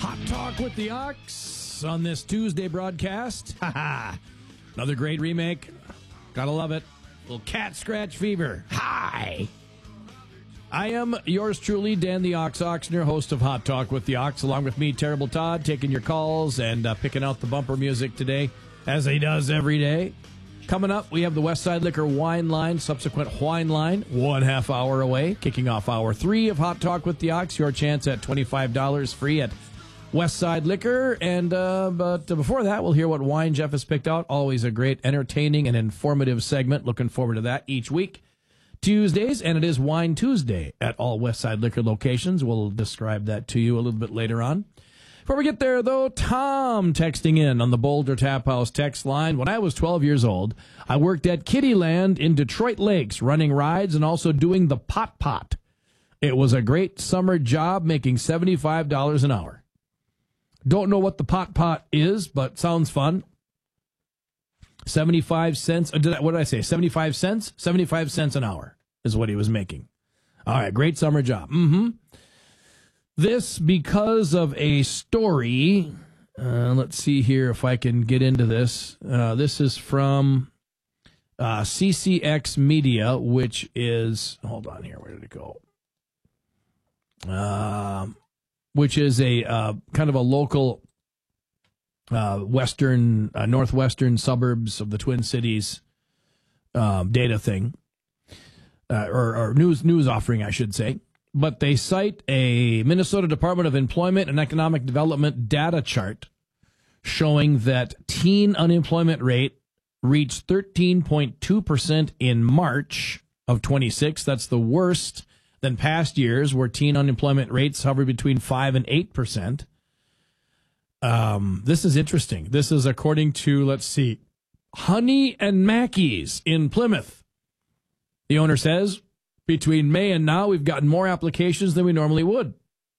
Hot Talk with the Ox on this Tuesday broadcast. Another great remake. Gotta love it. Little cat scratch fever. Hi. I am yours truly, Dan the Ox Oxner, host of Hot Talk with the Ox, along with me, Terrible Todd, taking your calls and picking out the bumper music today, as he does every day. Coming up, we have the Westside Liquor Wine Line, subsequent Wine Line, 1/2 hour away, kicking off hour 3 of Hot Talk with the Ox. Your chance at $25 free at Westside Liquor. And but before that, we'll hear what wine Jeff has picked out. Always a great, entertaining, and informative segment. Looking forward to that each week. Tuesdays, and it is Wine Tuesday at all Westside Liquor locations. We'll describe that to you a little bit later on. Before we get there, though, Tom texting in on the Boulder Tap House text line. When I was 12 years old, I worked at Kittyland in Detroit Lakes, running rides and also doing the pot. It was a great summer job, making $75 an hour. Don't know what the pot is, but sounds fun. 75 cents. What did I say? 75 cents? 75 cents an hour is what he was making. All right, great summer job. This because of a story. Let's see here if I can get into this. This is from CCX Media, which is, hold on here, where did it go? Which is a kind of a local northwestern suburbs of the Twin Cities data thing, or news offering, I should say. But they cite a Minnesota Department of Employment and Economic Development data chart showing that teen unemployment rate reached 13.2% in March of 26. That's the worst than past years, where teen unemployment rates hover between 5 and 8%. This is interesting. This is according to, let's see, Honey and Mackey's in Plymouth. The owner says, between May and now, we've gotten more applications than we normally would.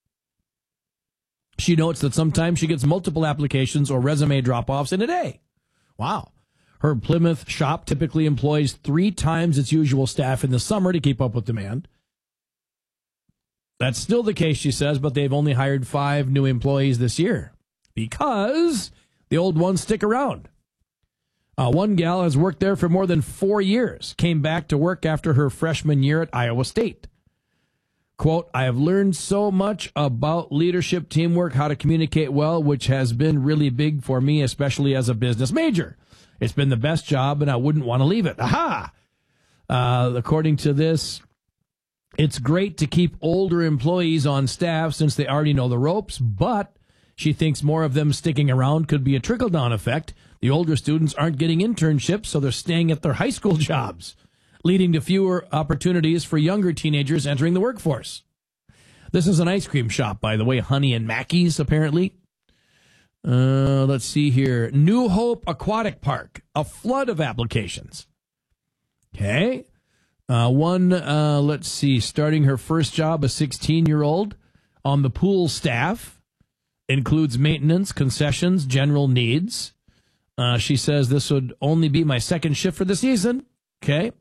She notes that sometimes she gets multiple applications or resume drop-offs in a day. Wow. Her Plymouth shop typically employs 3 times its usual staff in the summer to keep up with demand. That's still the case, she says, but they've only hired 5 new employees this year because the old ones stick around. One gal has worked there for more than 4 years, came back to work after her freshman year at Iowa State. Quote, I have learned so much about leadership, teamwork, how to communicate well, which has been really big for me, especially as a business major. It's been the best job, and I wouldn't want to leave it. Aha! According to this, it's great to keep older employees on staff since they already know the ropes, but she thinks more of them sticking around could be a trickle-down effect. The older students aren't getting internships, so they're staying at their high school jobs, leading to fewer opportunities for younger teenagers entering the workforce. This is an ice cream shop, by the way, Honey and Mackey's, apparently. Let's see here. New Hope Aquatic Park, a flood of applications. Okay. Let's see, starting her first job, a 16-year-old on the pool staff, includes maintenance, concessions, general needs. She says this would only be my second shift for the season. Okay.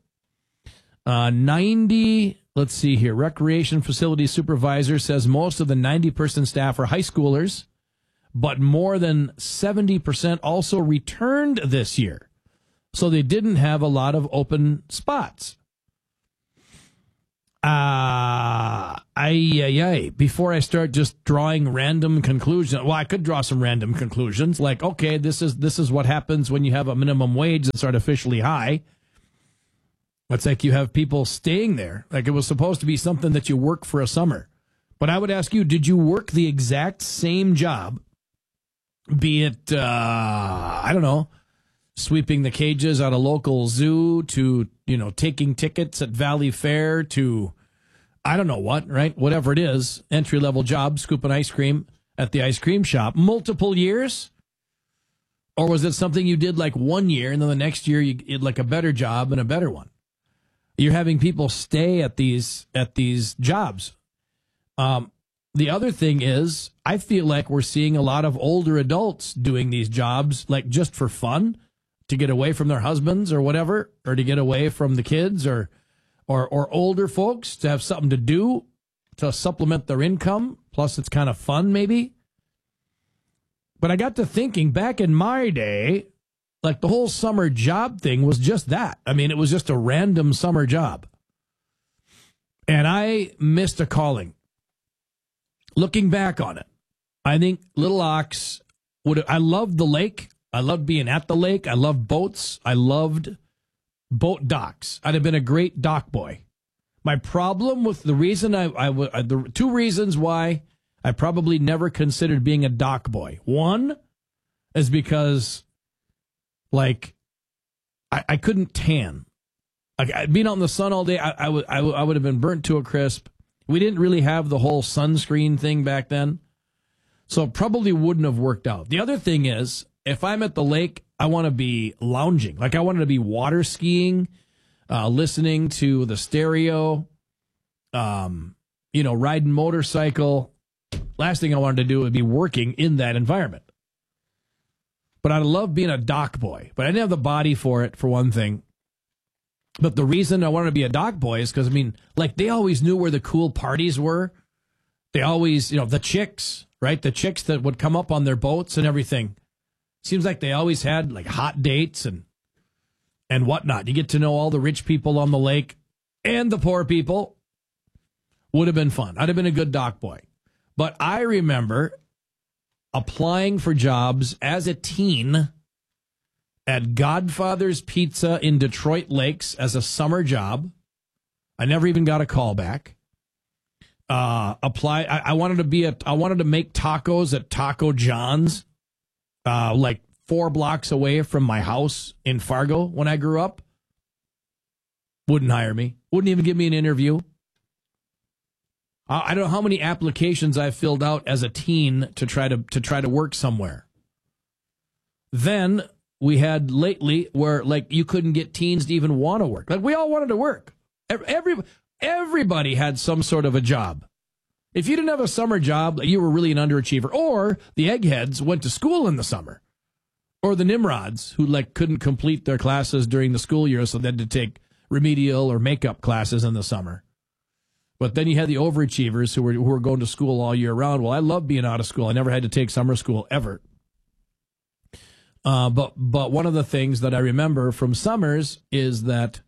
90, let's see here. Recreation facility supervisor says most of the 90-person staff are high schoolers, but more than 70% also returned this year. So they didn't have a lot of open spots. Before I start just drawing random conclusions, well, I could draw some random conclusions, like, okay, this is what happens when you have a minimum wage that's artificially high. It's like you have people staying there, like it was supposed to be something that you work for a summer. But I would ask you, did you work the exact same job, be it, I don't know, sweeping the cages at a local zoo to, taking tickets at Valley Fair to, I don't know what, right? Whatever it is, entry-level job, scooping ice cream at the ice cream shop, multiple years? Or was it something you did like 1 year and then the next year you did like a better job and a better one? You're having people stay at these jobs. The other thing is, I feel like we're seeing a lot of older adults doing these jobs, like just for fun, to get away from their husbands or whatever, or to get away from the kids, or older folks to have something to do to supplement their income. Plus, it's kind of fun, maybe. But I got to thinking, back in my day, like the whole summer job thing was just that. I mean, it was just a random summer job. And I missed a calling. Looking back on it, I think Little Ox I loved the lake. I loved being at the lake. I loved boats. I loved boat docks. I'd have been a great dock boy. My problem with the reason the two reasons why I probably never considered being a dock boy. One is because, like, I couldn't tan. Like, being out in the sun all day, I would have been burnt to a crisp. We didn't really have the whole sunscreen thing back then, so it probably wouldn't have worked out. The other thing is, if I'm at the lake, I want to be lounging. Like, I wanted to be water skiing, listening to the stereo, riding motorcycle. Last thing I wanted to do would be working in that environment. But I love being a dock boy. But I didn't have the body for it, for one thing. But the reason I wanted to be a dock boy is because, I mean, like, they always knew where the cool parties were. They always, the chicks, right? The chicks that would come up on their boats and everything. Seems like they always had, like, hot dates and whatnot. You get to know all the rich people on the lake and the poor people. Would have been fun. I'd have been a good dock boy. But I remember applying for jobs as a teen at Godfather's Pizza in Detroit Lakes as a summer job. I never even got a call back. I wanted to make tacos at Taco John's, like 4 blocks away from my house in Fargo when I grew up. Wouldn't hire me. Wouldn't even give me an interview. I don't know how many applications I filled out as a teen to try to work somewhere. Then we had lately where, like, you couldn't get teens to even want to work. Like, we all wanted to work. Everybody had some sort of a job. If you didn't have a summer job, you were really an underachiever. Or the eggheads went to school in the summer. Or the Nimrods, who, like, couldn't complete their classes during the school year, so they had to take remedial or makeup classes in the summer. But then you had the overachievers who were going to school all year round. Well, I love being out of school. I never had to take summer school ever. But one of the things that I remember from summers is that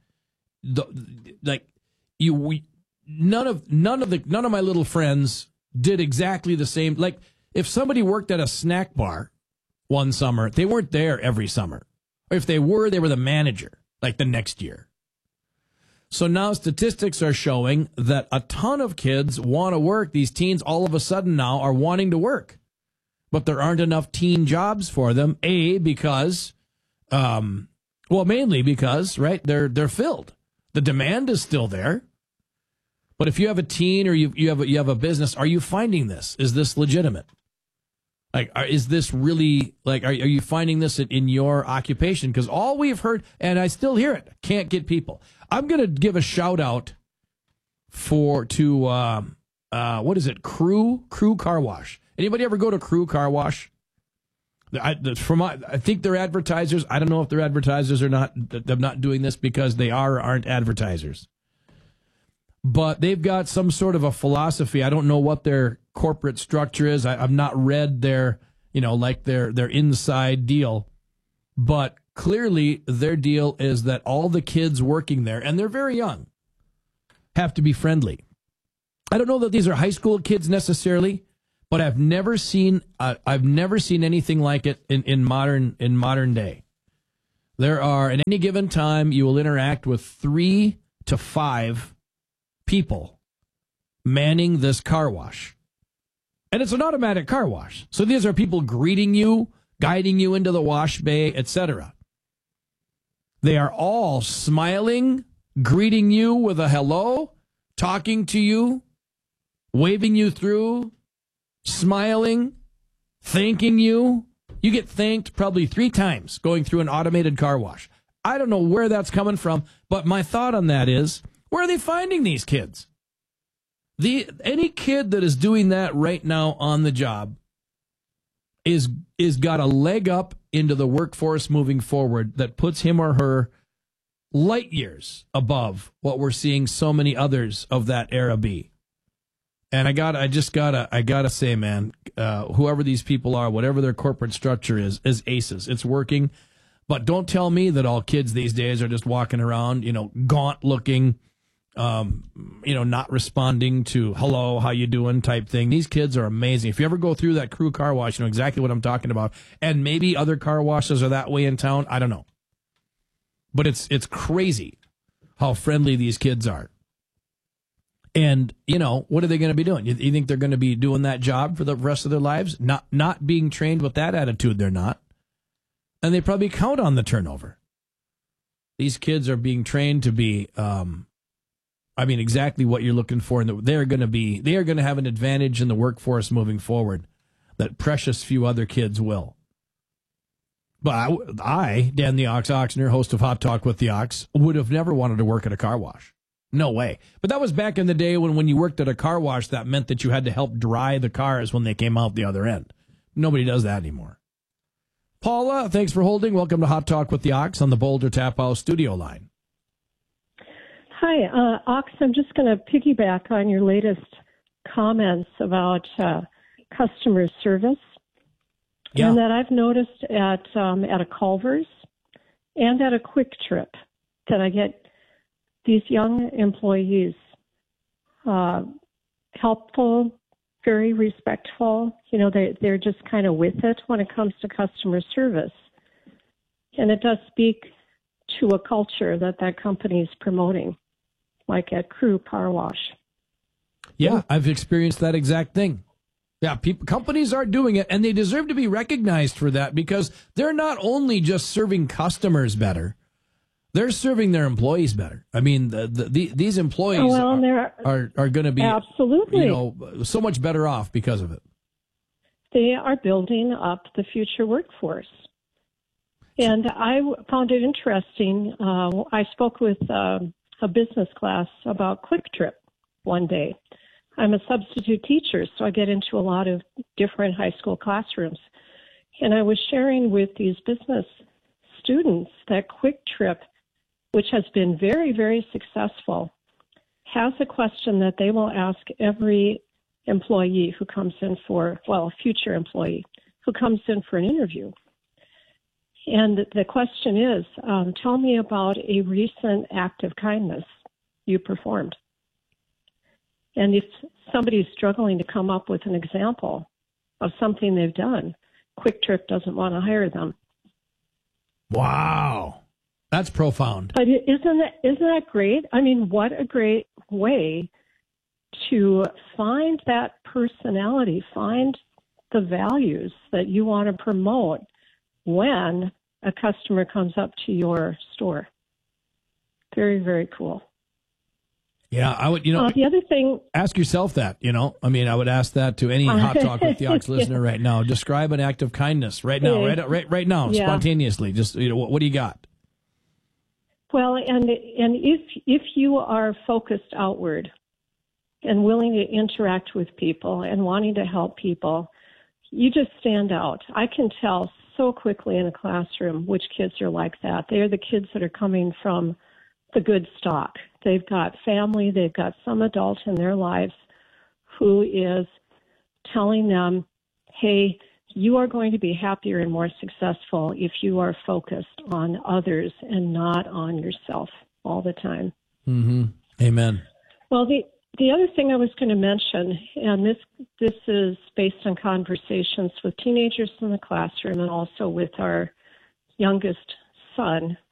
none of my little friends did exactly the same. Like, if somebody worked at a snack bar one summer, they weren't there every summer. Or if they were the manager, like, the next year. So now statistics are showing that a ton of kids want to work. These teens all of a sudden now are wanting to work. But there aren't enough teen jobs for them. Because, mainly because, right, they're filled. The demand is still there. But if you have a teen or you have a business, are you finding this? Is this legitimate? Like, is this really, like, are you finding this in your occupation? Because all we've heard, and I still hear it, can't get people. I'm going to give a shout out to what is it? Crew Car Wash. Anybody ever go to Crew Car Wash? I think they're advertisers. I don't know if they're advertisers or not. I'm not doing this because they are or aren't advertisers. But they've got some sort of a philosophy. I don't know what their corporate structure is. I've not read their inside deal. But clearly their deal is that all the kids working there, and they're very young, have to be friendly. I don't know that these are high school kids necessarily, but I've never seen anything like it in modern day. There are, at any given time, you will interact with 3 to 5 people manning this car wash. And it's an automatic car wash. So these are people greeting you, guiding you into the wash bay, etc. They are all smiling, greeting you with a hello, talking to you, waving you through, smiling, thanking you. You get thanked probably 3 times going through an automated car wash. I don't know where that's coming from, but my thought on that is, where are they finding these kids? Any kid that is doing that right now on the job is got a leg up into the workforce moving forward that puts him or her light years above what we're seeing so many others of that era be. And I gotta say, man, whoever these people are, whatever their corporate structure is aces. It's working. But don't tell me that all kids these days are just walking around, gaunt looking, not responding to hello, how you doing type thing. These kids are amazing. If you ever go through that Crew car wash, you know exactly what I'm talking about. And maybe other car washes are that way in town. I don't know. But it's crazy how friendly these kids are. And, what are they going to be doing? You think they're going to be doing that job for the rest of their lives? Not being trained with that attitude, they're not. And they probably count on the turnover. These kids are being trained to be, exactly what you're looking for. And they are going to have an advantage in the workforce moving forward that precious few other kids will. But I, Dan the Ox Oxner, host of Hot Talk with the Ox, would have never wanted to work at a car wash. No way. But that was back in the day when you worked at a car wash, that meant that you had to help dry the cars when they came out the other end. Nobody does that anymore. Paula, thanks for holding. Welcome to Hot Talk with the Ox on the Boulder Tap House studio line. Hi, Ox. I'm just going to piggyback on your latest comments about customer service. Yeah. And that I've noticed at a Culver's and at a Quick Trip that I get these young employees, helpful, very respectful. They're just kind of with it when it comes to customer service. And it does speak to a culture that company is promoting, like at Crew Car Wash. Yeah, I've experienced that exact thing. Yeah, companies are doing it, and they deserve to be recognized for that because they're not only just serving customers better, they're serving their employees better. I mean, these employees are going to be absolutely so much better off because of it. They are building up the future workforce. And I found it interesting. I spoke with a business class about Quick Trip one day. I'm a substitute teacher, so I get into a lot of different high school classrooms. And I was sharing with these business students that Quick Trip, which has been very, very successful, has a question that they will ask every employee who comes in future employee who comes in for an interview. And the question is, tell me about a recent act of kindness you performed. And if somebody's struggling to come up with an example of something they've done, Quick Trip doesn't want to hire them. Wow. That's profound. But isn't that great? I mean, what a great way to find that personality, find the values that you want to promote when a customer comes up to your store. Very, very cool. Yeah, I would, the other thing, ask yourself that, I would ask that to any Hot Talk with the Ox listener right now. Describe an act of kindness right now, right now, spontaneously. Just, what do you got? Well, and if you are focused outward and willing to interact with people and wanting to help people, you just stand out. I can tell so quickly in a classroom which kids are like that. They're the kids that are coming from the good stock. They've got family, they've got some adult in their lives who is telling them, hey, you are going to be happier and more successful if you are focused on others and not on yourself all the time. Mm-hmm. Amen. Well, the other thing I was going to mention, and this is based on conversations with teenagers in the classroom and also with our youngest son,